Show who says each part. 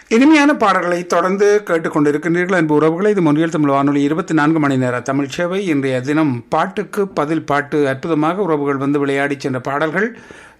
Speaker 1: இனிமையான பாடல்களை தொடர்ந்து கேட்டுக்கொண்டிருக்கின்றீர்கள் என்பது உறவுகளை இது மொழியல் தமிழ் வானொலி 24 மணி நேர தமிழ் சேவை. இன்றைய தினம் பாட்டுக்கு பதில் பாட்டு அற்புதமாக உறவுகள் வந்து விளையாடி சென்ற பாடல்கள்